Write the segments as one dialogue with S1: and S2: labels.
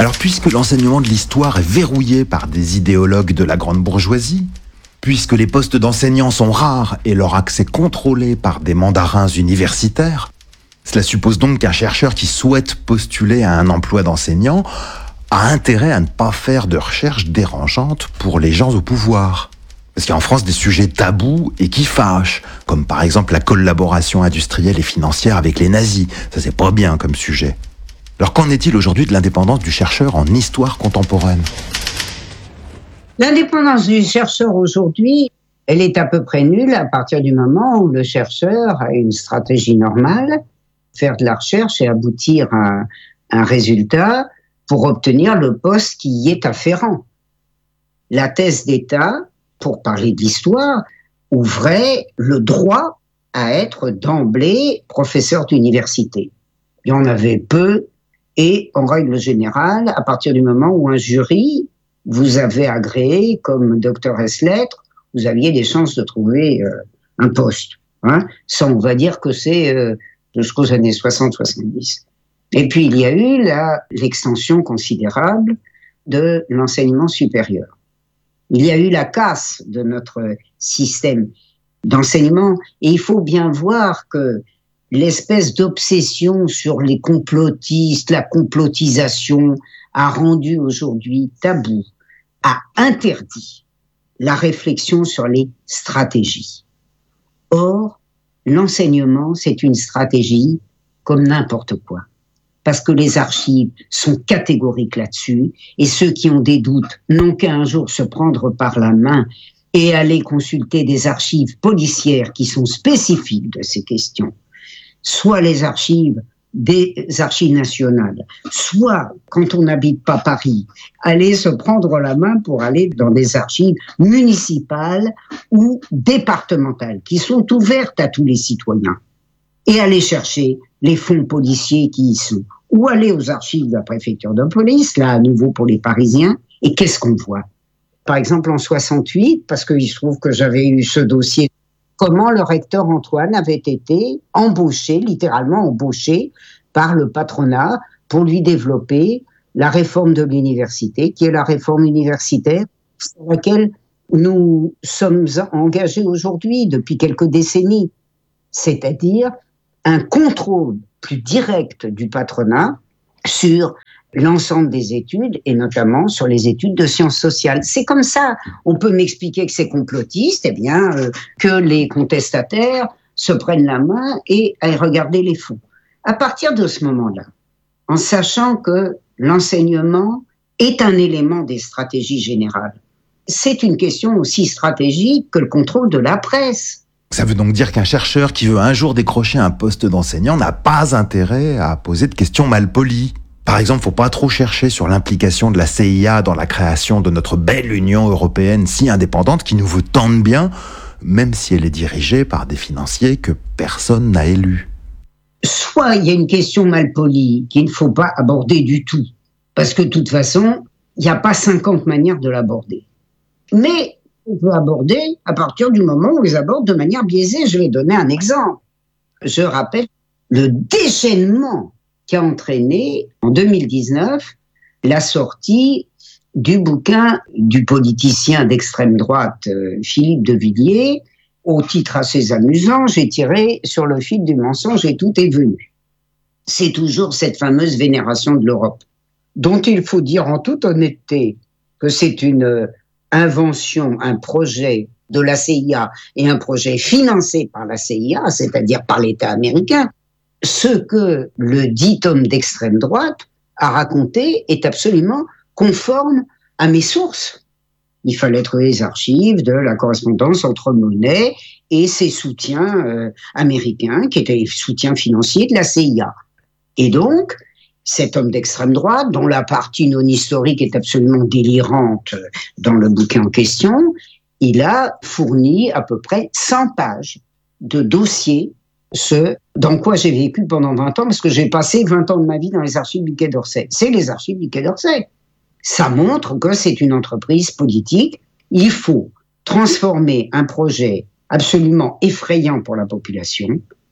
S1: Alors puisque l'enseignement de l'histoire est verrouillé par des idéologues de la grande bourgeoisie, puisque les postes d'enseignants sont rares et leur accès contrôlé par des mandarins universitaires, cela suppose donc qu'un chercheur qui souhaite postuler à un emploi d'enseignant a intérêt à ne pas faire de recherche dérangeante pour les gens au pouvoir. Parce qu'il y a en France des sujets tabous et qui fâchent, comme par exemple la collaboration industrielle et financière avec les nazis. Ça, c'est pas bien comme sujet. Alors qu'en est-il aujourd'hui de l'indépendance du chercheur en histoire contemporaine ?
S2: L'indépendance du chercheur aujourd'hui, elle est à peu près nulle à partir du moment où le chercheur a une stratégie normale, faire de la recherche et aboutir à un résultat pour obtenir le poste qui y est afférent. La thèse d'État, pour parler d'histoire, ouvrait le droit à être d'emblée professeur d'université. Il y en avait peu et, en règle générale, à partir du moment où un jury vous avait agréé comme docteur ès-lettres, vous aviez des chances de trouver un poste. Ça, on va dire que c'est jusqu'aux années 60-70. Et puis, il y a eu l'extension considérable de l'enseignement supérieur. Il y a eu la casse de notre système d'enseignement et il faut bien voir que l'espèce d'obsession sur les complotistes, la complotisation a rendu aujourd'hui tabou, a interdit la réflexion sur les stratégies. Or, l'enseignement, c'est une stratégie comme n'importe quoi. Parce que les archives sont catégoriques là-dessus, et ceux qui ont des doutes n'ont qu'à un jour se prendre par la main et aller consulter des archives policières qui sont spécifiques de ces questions. Soit les archives des archives nationales, soit, quand on n'habite pas Paris, aller se prendre la main pour aller dans des archives municipales ou départementales, qui sont ouvertes à tous les citoyens, et aller chercher les fonds policiers qui y sont, ou aller aux archives de la préfecture de police, là à nouveau pour les Parisiens, et qu'est-ce qu'on voit ? Par exemple en 68, parce qu'il se trouve que j'avais eu ce dossier, comment le recteur Antoine avait été embauché, littéralement embauché, par le patronat pour lui développer la réforme de l'université, qui est la réforme universitaire sur laquelle nous sommes engagés aujourd'hui depuis quelques décennies, c'est-à-dire un contrôle plus direct du patronat sur l'ensemble des études et notamment sur les études de sciences sociales. C'est comme ça. On peut m'expliquer que c'est complotiste, que les contestataires se prennent la main et aillent regarder les fonds. À partir de ce moment-là, en sachant que l'enseignement est un élément des stratégies générales, c'est une question aussi stratégique que le contrôle de la presse.
S1: Ça veut donc dire qu'un chercheur qui veut un jour décrocher un poste d'enseignant n'a pas intérêt à poser de questions malpolies. Par exemple, faut pas trop chercher sur l'implication de la CIA dans la création de notre belle Union européenne si indépendante qui nous veut tant de bien, même si elle est dirigée par des financiers que personne n'a élus.
S2: Soit il y a une question malpolie qu'il ne faut pas aborder du tout, parce que de toute façon, il n'y a pas 50 manières de l'aborder. Mais on peut aborder à partir du moment où on les aborde de manière biaisée. Je vais donner un exemple. Je rappelle le déchaînement qui a entraîné en 2019 la sortie du bouquin du politicien d'extrême droite Philippe de Villiers, au titre assez amusant, j'ai tiré sur le fil du mensonge et tout est venu. C'est toujours cette fameuse vénération de l'Europe, dont il faut dire en toute honnêteté que c'est une invention, un projet de la CIA et un projet financé par la CIA, c'est-à-dire par l'État américain. Ce que le dit homme d'extrême droite a raconté est absolument conforme à mes sources. Il fallait trouver les archives de la correspondance entre Monet et ses soutiens américains, qui étaient les soutiens financiers de la CIA. Et donc, cet homme d'extrême droite, dont la partie non historique est absolument délirante dans le bouquin en question, il a fourni à peu près 100 pages de dossiers, ce dans quoi j'ai vécu pendant 20 ans, parce que j'ai passé 20 ans de ma vie dans les archives du Quai d'Orsay. C'est les archives du Quai d'Orsay. Ça montre que c'est une entreprise politique. Il faut transformer un projet absolument effrayant pour la population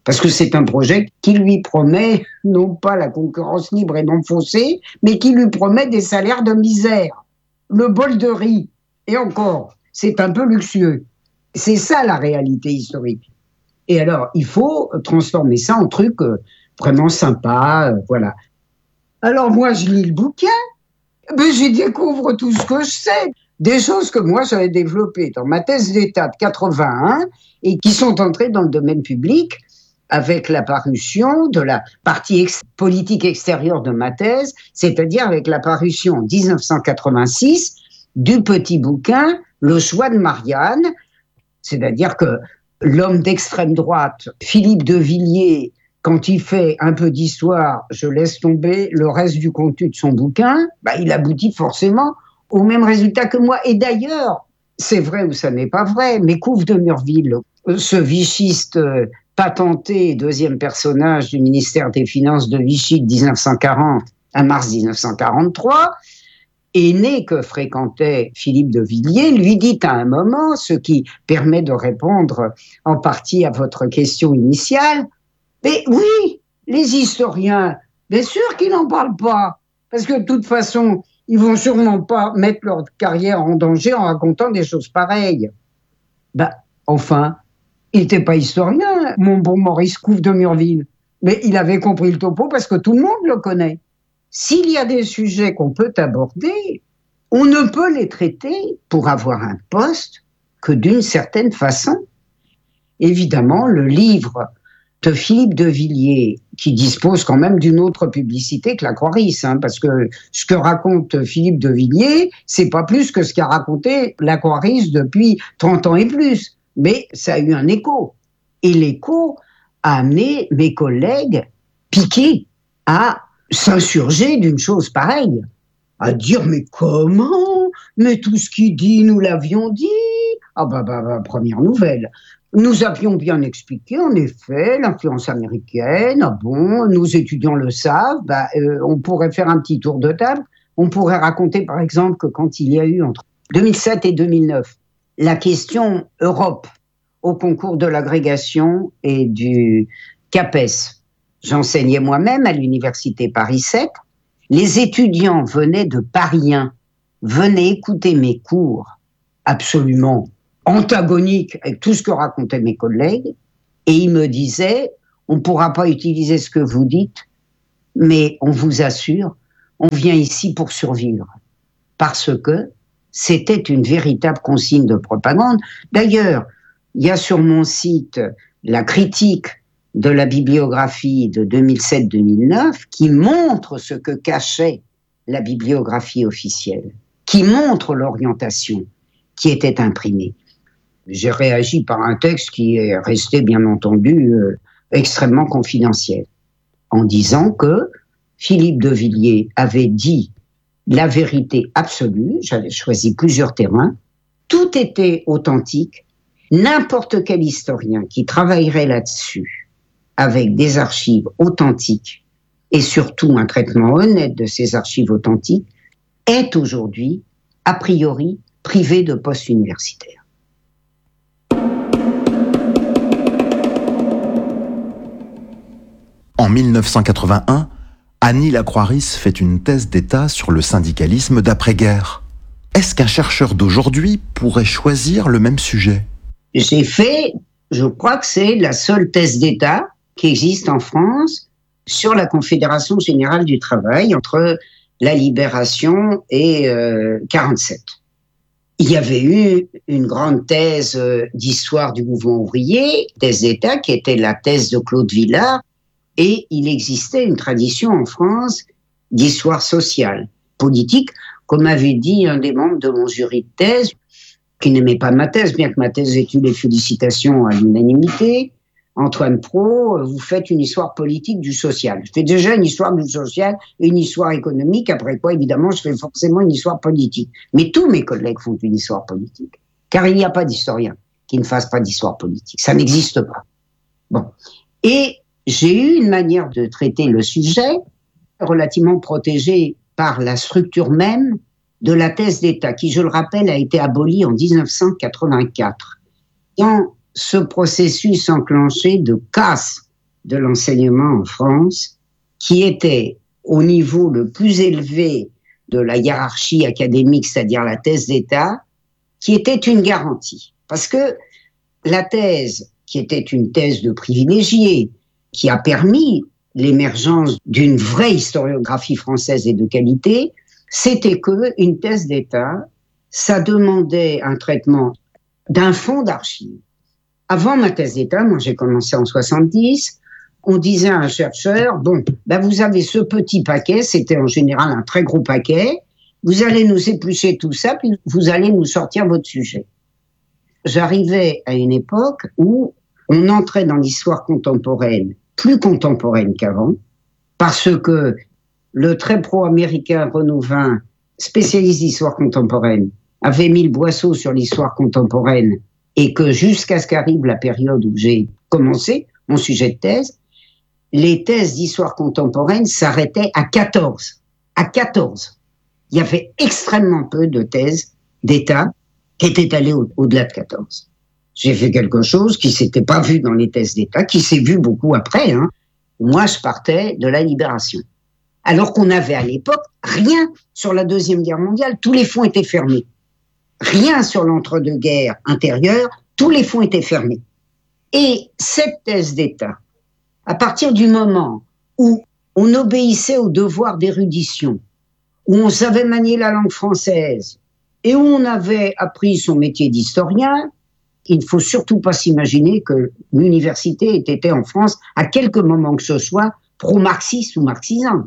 S2: Parce que c'est un projet qui lui promet non pas la concurrence libre et non faussée, mais qui lui promet des salaires de misère. Le bol de riz. Et encore, c'est un peu luxueux. C'est ça la réalité historique. Et alors, il faut transformer ça en truc vraiment sympa, voilà. Alors moi, je lis le bouquin, mais j'y découvre tout ce que je sais. Des choses que moi, j'avais développées dans ma thèse d'État de 81 et qui sont entrées dans le domaine public avec la parution de la partie politique extérieure de ma thèse, c'est-à-dire avec la parution en 1986 du petit bouquin « Le choix de Marianne », c'est-à-dire que l'homme d'extrême droite, Philippe de Villiers, quand il fait un peu d'histoire, je laisse tomber le reste du contenu de son bouquin, il aboutit forcément au même résultat que moi. Et d'ailleurs, c'est vrai ou ça n'est pas vrai, mais Couve de Murville, ce vichiste patenté, deuxième personnage du ministère des Finances de Vichy de 1940 à mars 1943, aîné que fréquentait Philippe de Villiers, lui dit à un moment, ce qui permet de répondre en partie à votre question initiale, mais oui, les historiens, bien sûr qu'ils n'en parlent pas, parce que de toute façon, ils vont sûrement pas mettre leur carrière en danger en racontant des choses pareilles. Enfin, il n'était pas historien, mon bon Maurice Couve de Murville, mais il avait compris le topo parce que tout le monde le connaît. S'il y a des sujets qu'on peut aborder, on ne peut les traiter pour avoir un poste que d'une certaine façon. Évidemment, le livre de Philippe de Villiers, qui dispose quand même d'une autre publicité que la Croix-Ris, parce que ce que raconte Philippe de Villiers, c'est pas plus que ce qu'a raconté la Croix-Ris depuis 30 ans et plus. Mais ça a eu un écho. Et l'écho a amené mes collègues piqués à s'insurger d'une chose pareille, à dire mais comment, mais tout ce qu'il dit nous l'avions dit. Première nouvelle. Nous avions bien expliqué en effet l'influence américaine. Nos étudiants le savent. On pourrait faire un petit tour de table. On pourrait raconter par exemple que quand il y a eu entre 2007 et 2009 la question Europe au concours de l'agrégation et du CAPES. J'enseignais moi-même à l'université Paris 7. Les étudiants venaient de Paris 1, venaient écouter mes cours absolument antagoniques avec tout ce que racontaient mes collègues, et ils me disaient, on ne pourra pas utiliser ce que vous dites, mais on vous assure, on vient ici pour survivre. Parce que c'était une véritable consigne de propagande. D'ailleurs, il y a sur mon site la critique de la bibliographie de 2007-2009 qui montre ce que cachait la bibliographie officielle, qui montre l'orientation qui était imprimée. J'ai réagi par un texte qui est resté, bien entendu, extrêmement confidentiel, en disant que Philippe de Villiers avait dit la vérité absolue, j'avais choisi plusieurs terrains, tout était authentique, n'importe quel historien qui travaillerait là-dessus, avec des archives authentiques et surtout un traitement honnête de ces archives authentiques, est aujourd'hui, a priori, privé de poste universitaire.
S1: En 1981, Annie Lacroix-Ris fait une thèse d'État sur le syndicalisme d'après-guerre. Est-ce qu'un chercheur d'aujourd'hui pourrait choisir le même sujet ?
S2: J'ai fait, je crois que c'est la seule thèse d'État qui existe en France sur la Confédération Générale du Travail entre la Libération et 47. Il y avait eu une grande thèse d'histoire du mouvement ouvrier, thèse d'État, qui était la thèse de Claude Villard, et il existait une tradition en France d'histoire sociale, politique, comme avait dit un des membres de mon jury de thèse, qui n'aimait pas ma thèse, bien que ma thèse ait eu les félicitations à l'unanimité. Antoine Pro, vous faites une histoire politique du social. Je fais déjà une histoire du social et une histoire économique, après quoi, évidemment, je fais forcément une histoire politique. Mais tous mes collègues font une histoire politique. Car il n'y a pas d'historien qui ne fasse pas d'histoire politique. Ça n'existe pas. Bon. Et j'ai eu une manière de traiter le sujet relativement protégée par la structure même de la thèse d'État, qui, je le rappelle, a été abolie en 1984. Dans ce processus enclenché de casse de l'enseignement en France, qui était au niveau le plus élevé de la hiérarchie académique, c'est-à-dire la thèse d'État, qui était une garantie. Parce que la thèse, qui était une thèse de privilégiés, qui a permis l'émergence d'une vraie historiographie française et de qualité, c'était qu'une thèse d'État, ça demandait un traitement d'un fonds d'archives. Avant ma thèse d'État, moi j'ai commencé en 70, on disait à un chercheur, bon, vous avez ce petit paquet, c'était en général un très gros paquet, vous allez nous éplucher tout ça, puis vous allez nous sortir votre sujet. J'arrivais à une époque où on entrait dans l'histoire contemporaine, plus contemporaine qu'avant, parce que le très pro-américain Renouvin, spécialiste d'histoire contemporaine, avait mis le boisseau sur l'histoire contemporaine et que jusqu'à ce qu'arrive la période où j'ai commencé mon sujet de thèse, les thèses d'histoire contemporaine s'arrêtaient à 14. À 14. Il y avait extrêmement peu de thèses d'État qui étaient allées au-delà de 14. J'ai fait quelque chose qui s'était pas vu dans les thèses d'État, qui s'est vu beaucoup après. Moi, je partais de la Libération. Alors qu'on avait à l'époque rien sur la Deuxième Guerre mondiale, tous les fonds étaient fermés. Rien sur l'entre-deux-guerres intérieures, tous les fonds étaient fermés. Et cette thèse d'État, à partir du moment où on obéissait au devoir d'érudition, où on savait manier la langue française et où on avait appris son métier d'historien, il ne faut surtout pas s'imaginer que l'université ait été en France, à quelque moment que ce soit, pro-marxiste ou marxisante.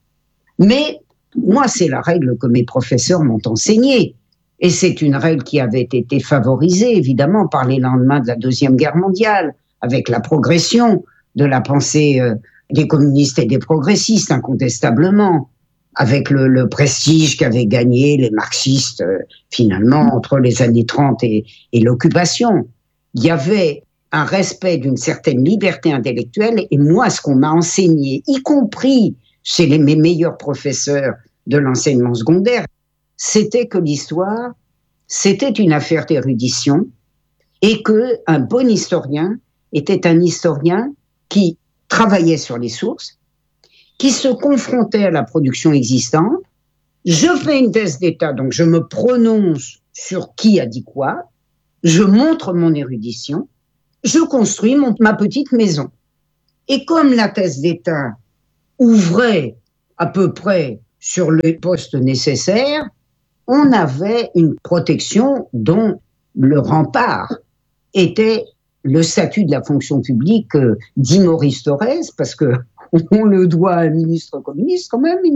S2: Mais moi, c'est la règle que mes professeurs m'ont enseignée. Et c'est une règle qui avait été favorisée, évidemment, par les lendemains de la Deuxième Guerre mondiale, avec la progression de la pensée des communistes et des progressistes, incontestablement, avec le prestige qu'avaient gagné les marxistes, finalement, entre les années 30 et l'occupation. Il y avait un respect d'une certaine liberté intellectuelle, et moi, ce qu'on m'a enseigné, y compris chez mes meilleurs professeurs de l'enseignement secondaire, c'était que l'histoire, c'était une affaire d'érudition, et qu'un bon historien était un historien qui travaillait sur les sources, qui se confrontait à la production existante. Je fais une thèse d'État, donc je me prononce sur qui a dit quoi, je montre mon érudition, je construis ma petite maison. Et comme la thèse d'État ouvrait à peu près sur les postes nécessaires, on avait une protection dont le rempart était le statut de la fonction publique, dit Maurice Thorez, parce que on le doit à un ministre communiste quand même,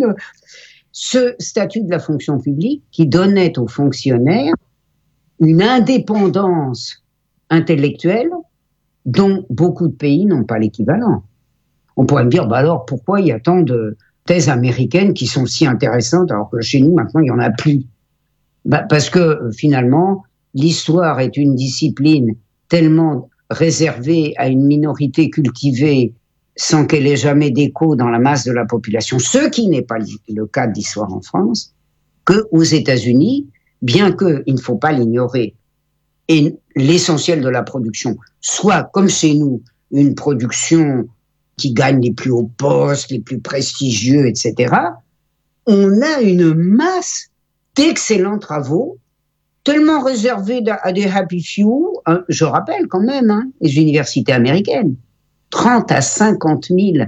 S2: ce statut de la fonction publique qui donnait aux fonctionnaires une indépendance intellectuelle dont beaucoup de pays n'ont pas l'équivalent. On pourrait me dire, alors pourquoi il y a tant de thèses américaines qui sont si intéressantes alors que chez nous maintenant il n'y en a plus? Parce que finalement, l'histoire est une discipline tellement réservée à une minorité cultivée sans qu'elle ait jamais d'écho dans la masse de la population, ce qui n'est pas le cas de l'histoire en France, qu'aux États-Unis, bien qu'il ne faut pas l'ignorer, et l'essentiel de la production soit, comme chez nous, une production qui gagne les plus hauts postes, les plus prestigieux, etc., on a une masse d'excellents travaux, tellement réservés à des happy few, je rappelle quand même, les universités américaines, 30 à 50 000,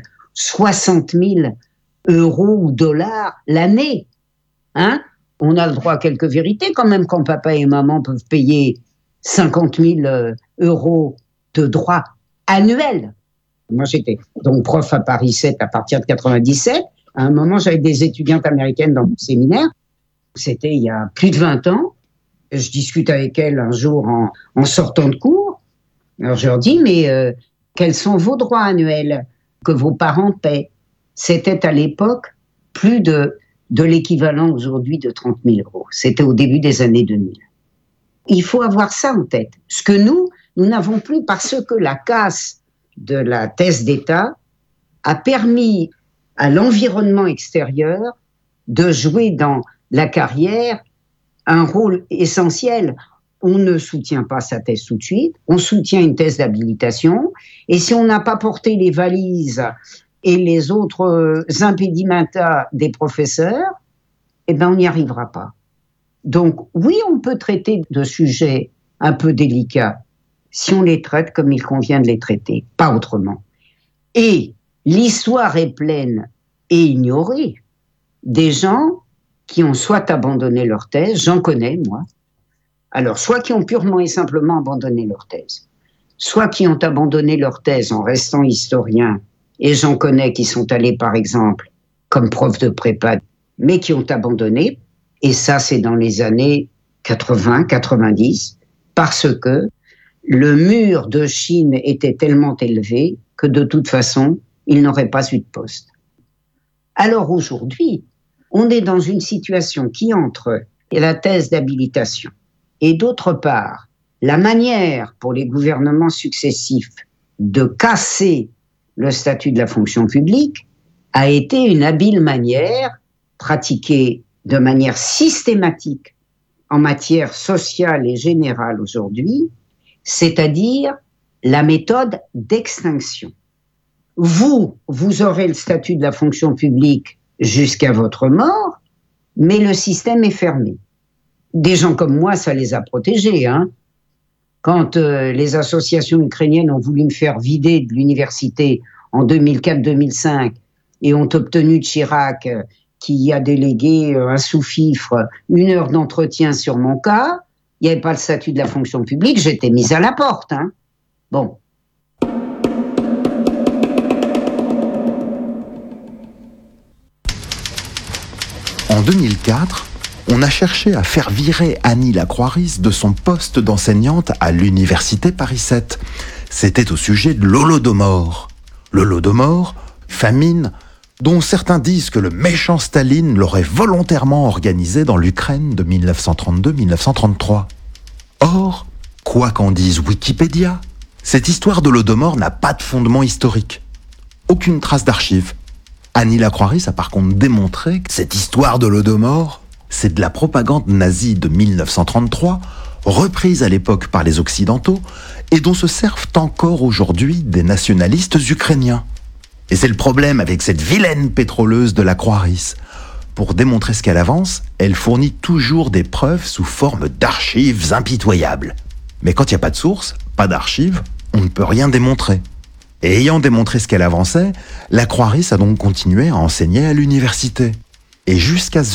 S2: 60 000 euros ou dollars l'année. On a le droit à quelques vérités quand même quand papa et maman peuvent payer 50 000 euros de droits annuels. Moi, j'étais donc prof à Paris 7 à partir de 97. À un moment, j'avais des étudiantes américaines dans mon séminaire. C'était il y a plus de 20 ans. Je discute avec elles un jour en sortant de cours. Alors, je leur dis, mais quels sont vos droits annuels que vos parents paient? C'était à l'époque plus de l'équivalent aujourd'hui de 30 000 euros. C'était au début des années 2000. Il faut avoir ça en tête. Ce que nous n'avons plus parce que la casse de la thèse d'État a permis à l'environnement extérieur de jouer dans la carrière un rôle essentiel. on ne soutient pas sa thèse tout de suite, on soutient une thèse d'habilitation, et si on n'a pas porté les valises et les autres impedimenta des professeurs, eh ben on n'y arrivera pas. Donc oui, on peut traiter de sujets un peu délicats si on les traite comme il convient de les traiter, pas autrement. Et l'histoire est pleine et ignorée des gens qui ont soit abandonné leur thèse, j'en connais moi, alors soit qui ont purement et simplement abandonné leur thèse, soit qui ont abandonné leur thèse en restant historiens, et j'en connais qui sont allés par exemple comme prof de prépa, mais qui ont abandonné, et ça c'est dans les années 80-90, parce que le mur de Chine était tellement élevé que de toute façon, il n'aurait pas eu de poste. Alors aujourd'hui, on est dans une situation qui, entre la thèse d'habilitation et d'autre part, la manière pour les gouvernements successifs de casser le statut de la fonction publique, a été une habile manière pratiquée de manière systématique en matière sociale et générale aujourd'hui, c'est-à-dire la méthode d'extinction. Vous aurez le statut de la fonction publique jusqu'à votre mort, mais le système est fermé. Des gens comme moi, ça les a protégés. Quand les associations ukrainiennes ont voulu me faire vider de l'université en 2004-2005 et ont obtenu de Chirac, qui a délégué un sous-fifre, 1 heure d'entretien sur mon cas, il n'y avait pas le statut de la fonction publique, j'étais mise à la porte. Bon.
S1: En 2004, on a cherché à faire virer Annie Lacroix-Ris de son poste d'enseignante à l'université Paris 7. C'était au sujet de l'Holodomor. L'Holodomor, famine, dont certains disent que le méchant Staline l'aurait volontairement organisé dans l'Ukraine de 1932-1933. Or, quoi qu'en dise Wikipédia, cette histoire de l'Holodomor n'a pas de fondement historique. Aucune trace d'archives. Annie Lacroix-Ris a par contre démontré que cette histoire de l'Holodomor, c'est de la propagande nazie de 1933, reprise à l'époque par les Occidentaux, et dont se servent encore aujourd'hui des nationalistes ukrainiens. Et c'est le problème avec cette vilaine pétroleuse de Lacroix-Ris. Pour démontrer ce qu'elle avance, elle fournit toujours des preuves sous forme d'archives impitoyables. Mais quand il n'y a pas de source, pas d'archives, on ne peut rien démontrer. Et ayant démontré ce qu'elle avançait, Lacroix-Ris a donc continué à enseigner à l'université. Et jusqu'à ce